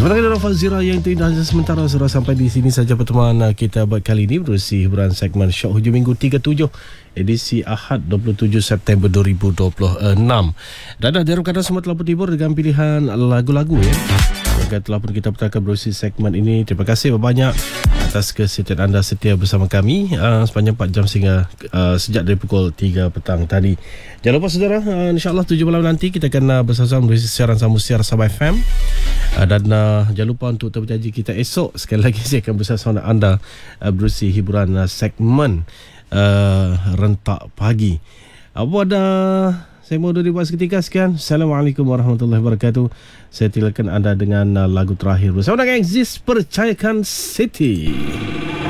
Sebenarnya dalam Fazira yang terindah sementara sudah sampai di sini saja pertemuan kita buat kali ini berusi hiburan segmen Syok Hujung Minggu 37 edisi Ahad 27 September 2026. Dan dah diharapkan semua telah bertibur dengan pilihan lagu-lagu ya. Semoga telah pun kita putarkan berusi segmen ini. Terima kasih banyak atas kesetiaan anda setia bersama kami sepanjang 4 jam sejak dari pukul 3 petang tadi. Jangan lupa saudara, insyaAllah 7 malam nanti kita akan bersama-sama berusi siaran Samusiar Sabah FM. Dan jangan lupa untuk berjanji kita esok sekali lagi saya akan bersama anda berusi hiburan segmen Rentak Pagi. Apa ada saya mau dibuat seketika sekian. Assalamualaikum warahmatullahi wabarakatuh. Saya tinggalkan anda dengan lagu terakhir bersama dengan Exist Percayakan City.